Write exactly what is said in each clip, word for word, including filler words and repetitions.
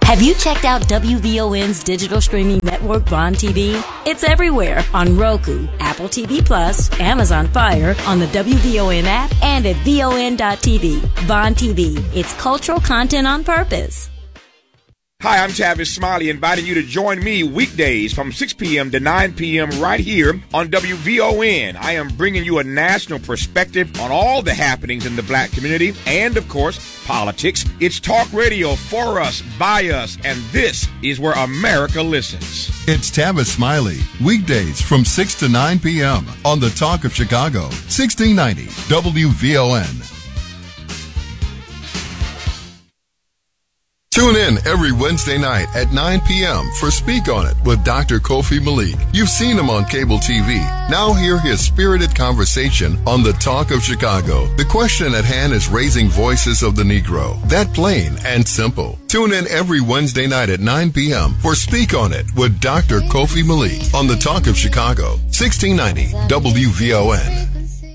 Have you checked out W V O N's digital streaming network, Vaughn T V? It's everywhere on Roku, Apple T V Plus, Amazon Fire, on the W V O N app, and at V O N dot T V. Vaughn T V. It's cultural content on purpose. Hi, I'm Tavis Smiley, inviting you to join me weekdays from six p.m. to nine p.m. right here on W V O N. I am bringing you a national perspective on all the happenings in the black community and, of course, politics. It's talk radio for us, by us, and this is where America listens. It's Tavis Smiley, weekdays from six to nine p.m. on the Talk of Chicago, sixteen ninety W V O N. Tune in every Wednesday night at nine p.m. for Speak On It with Doctor Kofi Malik. You've seen him on cable T V. Now hear his spirited conversation on the Talk of Chicago. The question at hand is raising voices of the Negro. That plain and simple. Tune in every Wednesday night at nine p.m. for Speak On It with Doctor Kofi Malik on the Talk of Chicago, sixteen ninety W V O N.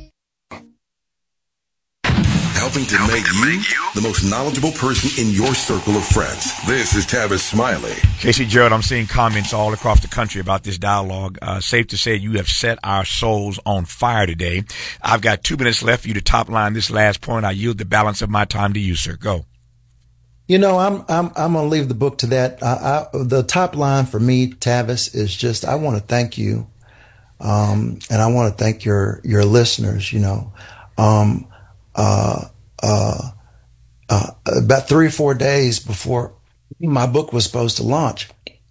Helping to make you the most knowledgeable person in your circle of friends. This is Tavis Smiley. Casey Gerald, I'm seeing comments all across the country about this dialogue. Uh, safe to say you have set our souls on fire today. I've got two minutes left for you to top line this last point. I yield the balance of my time to you, sir. Go. You know, I'm I'm I'm gonna leave the book to that. I, I, the top line for me, Tavis, is just I want to thank you, um, and I want to thank your your listeners. You know. Um, Uh, uh, uh, about three or four days before my book was supposed to launch,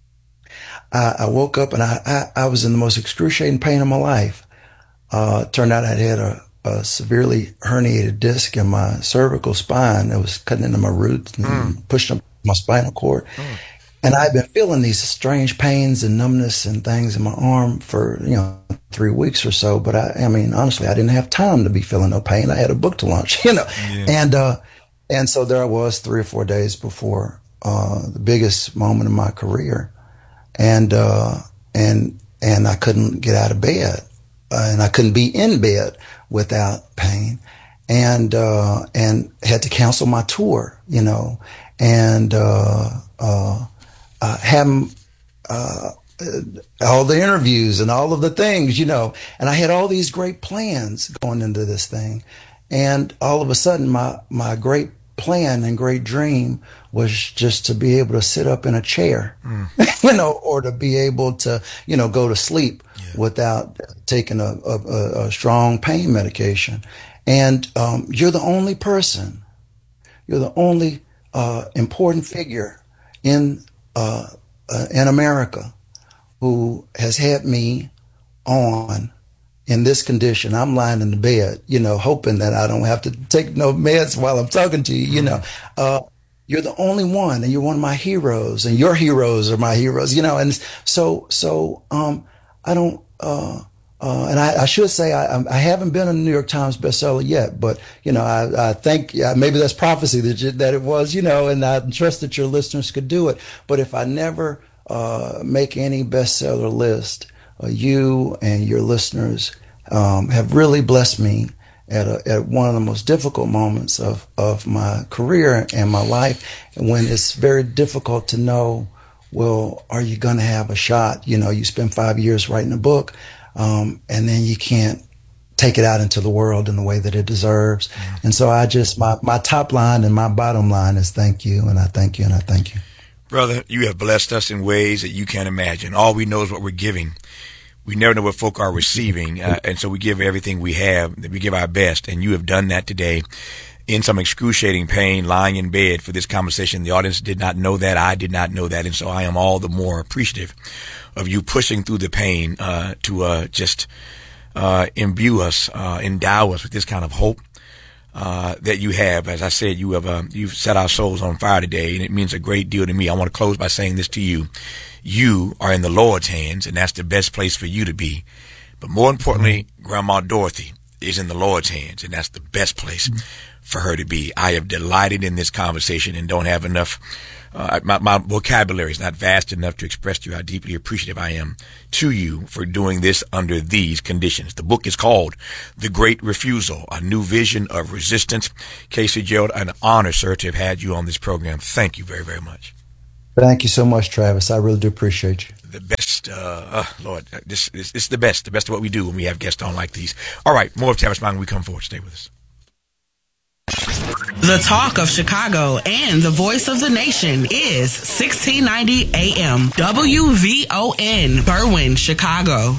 I, I woke up and I, I, I was in the most excruciating pain of my life. Uh, it turned out I had a, a severely herniated disc in my cervical spine that was cutting into my roots and mm. pushing up my spinal cord. Mm. And I've been feeling these strange pains and numbness and things in my arm for, you know, three weeks or so. But I, I mean, honestly, I didn't have time to be feeling no pain. I had a book to launch, you know, yeah. and, uh, and so there I was three or four days before, uh, the biggest moment of my career. And, uh, and, and I couldn't get out of bed, uh, and I couldn't be in bed without pain, and, uh, and had to cancel my tour, you know, and, uh, uh, Uh, having uh, all the interviews and all of the things, you know, and I had all these great plans going into this thing. And all of a sudden, my, my great plan and great dream was just to be able to sit up in a chair, mm. you know, or to be able to, you know, go to sleep yeah. without taking a, a, a strong pain medication. And um, you're the only person, you're the only uh, important figure in Uh, uh, in America who has had me on in this condition. I'm lying in the bed, you know, hoping that I don't have to take no meds while I'm talking to you, you know. Uh, you're the only one, and you're one of my heroes, and your heroes are my heroes, you know. And so, so um, I don't, uh, uh, and I, I should say I, I haven't been a New York Times bestseller yet, but, you know, I, I think yeah, maybe that's prophecy that, you, that it was, you know, and I trust that your listeners could do it. But if I never uh, make any bestseller list, uh, you and your listeners um, have really blessed me at, a, at one of the most difficult moments of, of my career and my life, when it's very difficult to know, well, are you going to have a shot? You know, you spend five years writing a book. Um, and then you can't take it out into the world in the way that it deserves. Mm-hmm. And so I just, my, my top line and my bottom line is thank you, and I thank you, and I thank you. Brother, you have blessed us in ways that you can't imagine. All we know is what we're giving. We never know what folk are receiving, uh, and so we give everything we have, we give our best, and you have done that today in some excruciating pain, lying in bed for this conversation. The audience did not know that. I did not know that, and so I am all the more appreciative of you pushing through the pain uh, to uh, just uh, imbue us, uh, endow us with this kind of hope uh, that you have. As I said, you have uh, you've set our souls on fire today, and it means a great deal to me. I want to close by saying this to you. You are in the Lord's hands, and that's the best place for you to be. But more importantly, Grandma Dorothy is in the Lord's hands, and that's the best place mm-hmm. for her to be. I have delighted in this conversation and don't have enough Uh, my, my vocabulary is not vast enough to express to you how deeply appreciative I am to you for doing this under these conditions. The book is called The Great Refusal, A New Vision of Resistance. Casey Gerald, an honor, sir, to have had you on this program. Thank you very, very much. Thank you so much, Travis. I really do appreciate you. The best, uh, uh Lord, this, this, this is the best, the best of what we do when we have guests on like these. All right, more of Tavis Smiley when we come forward. Stay with us. The talk of Chicago and the voice of the nation is sixteen ninety A M W V O N, Berwyn, Chicago.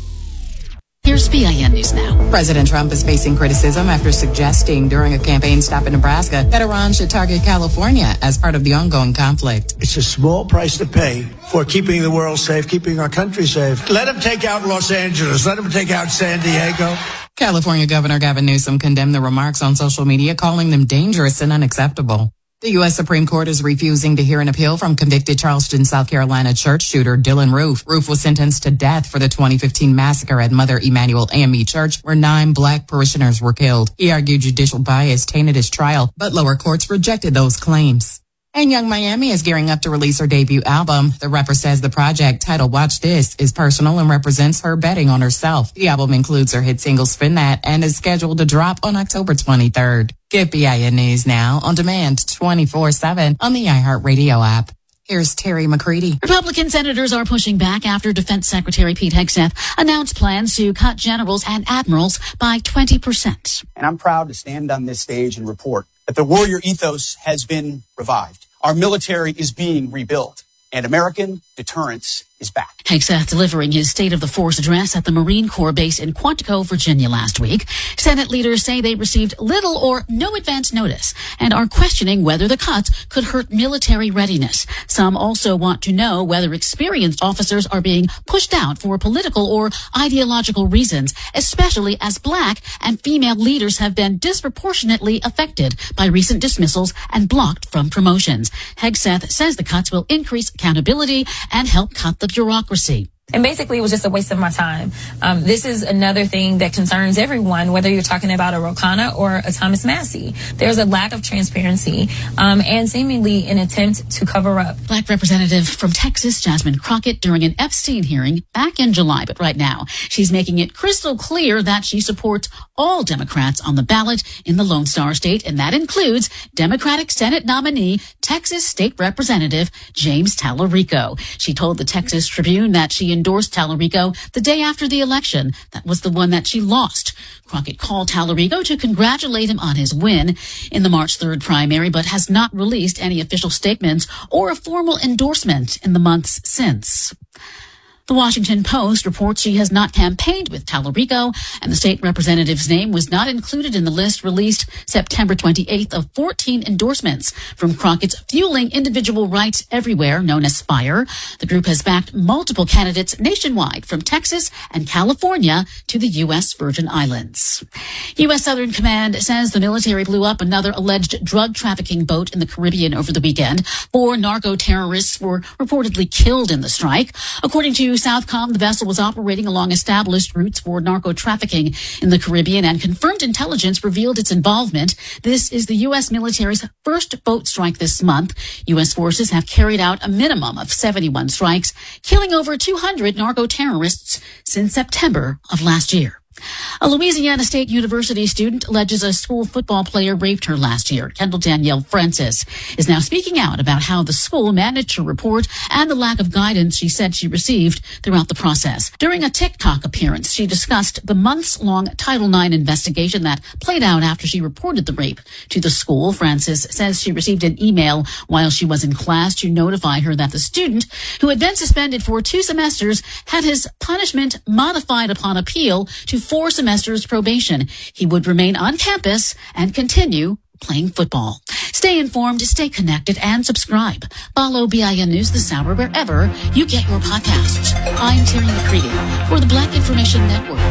Here's B I N News Now. President Trump is facing criticism after suggesting during a campaign stop in Nebraska that Iran should target California as part of the ongoing conflict. It's a small price to pay for keeping the world safe, keeping our country safe. Let them take out Los Angeles. Let them take out San Diego. California Governor Gavin Newsom condemned the remarks on social media, calling them dangerous and unacceptable. The U S Supreme Court is refusing to hear an appeal from convicted Charleston, South Carolina church shooter Dylan Roof. Roof was sentenced to death for the twenty fifteen massacre at Mother Emanuel A M E Church, where nine black parishioners were killed. He argued judicial bias tainted his trial, but lower courts rejected those claims. And Young Miami is gearing up to release her debut album. The rapper says the project, titled Watch This, is personal and represents her betting on herself. The album includes her hit single Spin That and is scheduled to drop on October twenty-third. Get B I N News Now on demand twenty-four seven on the iHeartRadio app. Here's Terry McCready. Republican senators are pushing back after Defense Secretary Pete Hegseth announced plans to cut generals and admirals by twenty percent. And I'm proud to stand on this stage and report that the warrior ethos has been revived. Our military is being rebuilt, and American deterrence is back. Hegseth delivering his State of the Force address at the Marine Corps base in Quantico, Virginia last week. Senate leaders say they received little or no advance notice and are questioning whether the cuts could hurt military readiness. Some also want to know whether experienced officers are being pushed out for political or ideological reasons, especially as black and female leaders have been disproportionately affected by recent dismissals and blocked from promotions. Hegseth says the cuts will increase accountability and help cut the bureaucracy. And basically, it was just a waste of my time. Um, this is another thing that concerns everyone, whether you're talking about a Ro Khanna or a Thomas Massie. There's a lack of transparency um, and seemingly an attempt to cover up. Black representative from Texas, Jasmine Crockett, during an Epstein hearing back in July. But right now, she's making it crystal clear that she supports all Democrats on the ballot in the Lone Star State, and that includes Democratic Senate nominee, Texas State Representative James Tallarico. She told the Texas Tribune that she endorsed Tallarico the day after the election. That was the one that she lost. Crockett called Tallarico to congratulate him on his win in the March third primary, but has not released any official statements or a formal endorsement in the months since. The Washington Post reports she has not campaigned with Tallarico, and the state representative's name was not included in the list released September twenty-eighth of fourteen endorsements from Crockett's Fueling Individual Rights Everywhere, known as FIRE. The group has backed multiple candidates nationwide, from Texas and California to the U S Virgin Islands. U S Southern Command says the military blew up another alleged drug trafficking boat in the Caribbean over the weekend. Four narco-terrorists were reportedly killed in the strike. According to Southcom, the vessel was operating along established routes for narco trafficking in the Caribbean, and confirmed intelligence revealed its involvement. This is the U S military's first boat strike this month. U S forces have carried out a minimum of seventy-one strikes, killing over two hundred narco terrorists since September of last year. A Louisiana State University student alleges a school football player raped her last year. Kendall Danielle Francis is now speaking out about how the school managed to report and the lack of guidance she said she received throughout the process. During a TikTok appearance, she discussed the months-long Title nine investigation that played out after she reported the rape to the school. Francis says she received an email while she was in class to notify her that the student, who had been suspended for two semesters, had his punishment modified upon appeal to four semesters probation. He would remain on campus and continue playing football. Stay informed, stay connected, and subscribe. Follow B I N News this hour wherever you get your podcasts. I'm Terry McCready for the Black Information Network.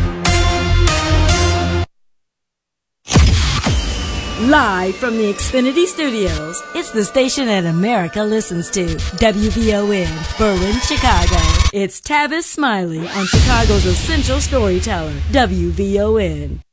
Live from the Xfinity Studios, it's the station that America listens to. W V O N, Berwyn, Chicago. It's Tavis Smiley on Chicago's essential storyteller, W V O N.